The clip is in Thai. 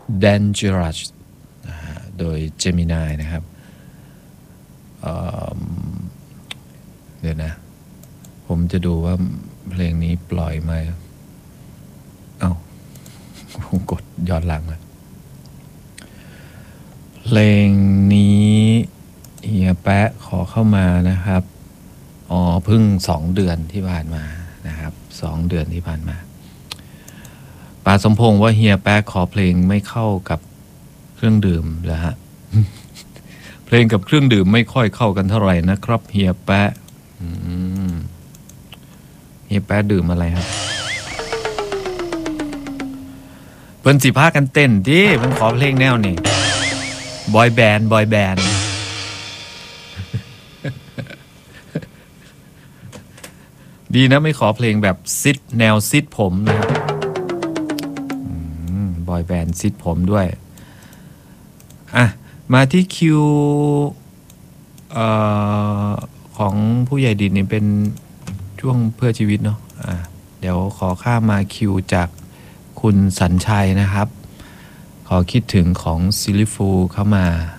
Dangerous โดย Gemini นะครับเดี๋ยวนะผมจะดูว่าเพลงนี้ปล่อยไหมผมกดย้อนหลังเลยเพลงนี้เฮียแปะขอเข้ามานะครับเพิ่ง2 เดือนที่ผ่านมานะครับ2 เดือนที่ผ่านมาป่าสมพงษ์ว่าเฮียแปะขอเพลงไม่เข้ากับเครื่องดื่มเหรอฮะ เพลงกับเครื่องดื่มไม่ค่อยเข้ากันเท่าไหร่นะครับเฮียแปะเฮียแปะดื่มอะไรครับเพิ่นสิพากันเต้นดิเพิ่นขอเพลงแนวนี้บอยแบนด์ดีนะไม่ขอเพลงแบบแนวซิดผมนะครับบอยแบนด์ซิดผมด้วยมาที่คิวของผู้ใหญ่ดินนี่เป็นช่วงเพื่อชีวิตเนาะเดี๋ยวขอข้ามมาคิวจากคุณสัญชัยนะครับขอคิดถึงของซิลิฟูเข้ามา